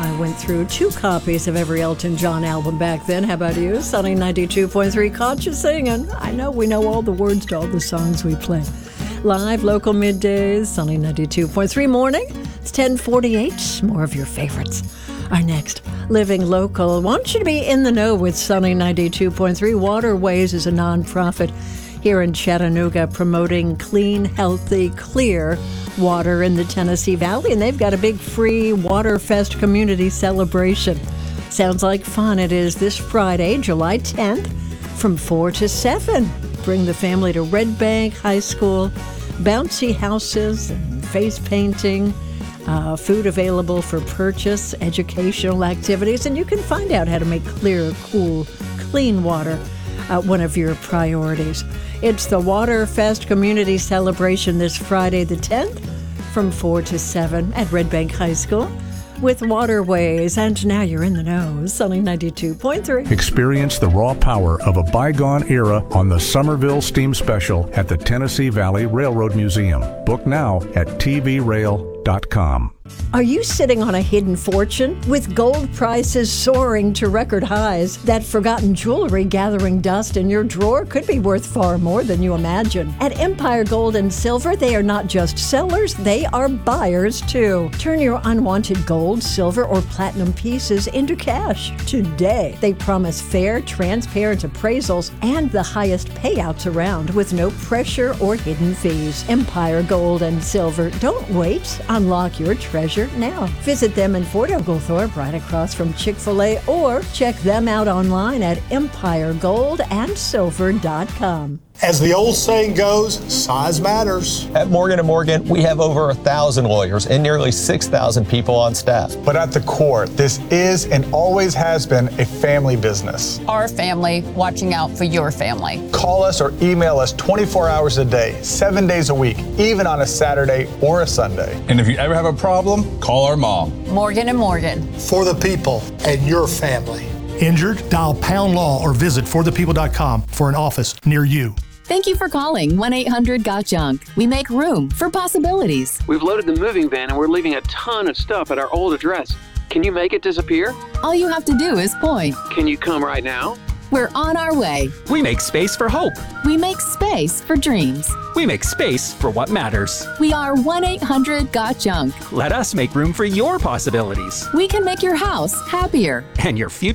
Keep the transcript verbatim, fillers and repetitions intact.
I went through two copies of every Elton John album back then. How about you? Sunny ninety-two point three caught you singing. I know we know all the words to all the songs we play. Live, local middays, Sunny ninety-two point three morning. It's ten forty-eight. More of your favorites are next. Living local. Want you to be in the know with Sunny ninety-two point three. Waterways is a nonprofit here in Chattanooga promoting clean, healthy, clear water in the Tennessee Valley, and they've got a big free Waterfest community celebration. Sounds like fun. It is this Friday, July tenth, from four to seven. Bring the family to Red Bank High School. Bouncy houses and face painting. Uh, food available for purchase, educational activities, and you can find out how to make clear, cool, clean water uh, one of your priorities. It's the Waterfest Community Celebration this Friday the tenth from four to seven at Red Bank High School with Waterways. And now you're in the know. Sunny ninety-two point three. Experience the raw power of a bygone era on the Somerville Steam Special at the Tennessee Valley Railroad Museum. Book now at t v rail dot com. Are you sitting on a hidden fortune? With gold prices soaring to record highs, that forgotten jewelry gathering dust in your drawer could be worth far more than you imagine. At Empire Gold and Silver, they are not just sellers, they are buyers too. Turn your unwanted gold, silver, or platinum pieces into cash today. They promise fair, transparent appraisals and the highest payouts around with no pressure or hidden fees. Empire Gold and Silver. Don't wait. Unlock your treasure now. Visit them in Fort Oglethorpe, right across from Chick-fil-A, or check them out online at empire gold and silver dot com. As the old saying goes, size matters. At Morgan and Morgan, we have over a thousand lawyers and nearly six thousand people on staff. But at the core, this is and always has been a family business. Our family watching out for your family. Call us or email us twenty-four hours a day, seven days a week, even on a Saturday or a Sunday. And if you ever have a problem, call our mom. Morgan and Morgan. For the people and your family. Injured? Dial Pound Law or visit for the people dot com for an office near you. Thank you for calling one eight hundred got junk. We make room for possibilities. We've loaded the moving van and we're leaving a ton of stuff at our old address. Can you make it disappear? All you have to do is point. Can you come right now? We're on our way. We make space for hope. We make space for dreams. We make space for what matters. We are one eight hundred got junk. Let us make room for your possibilities. We can make your house happier. And your future